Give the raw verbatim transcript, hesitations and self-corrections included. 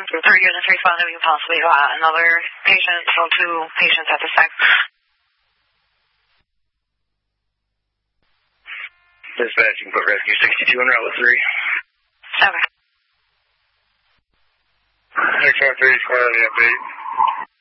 Three units responded. We can possibly uh, another patient, so two patients at this time. Dispatch, you can put rescue sixty-two on route with three. Okay. six one three, square the update.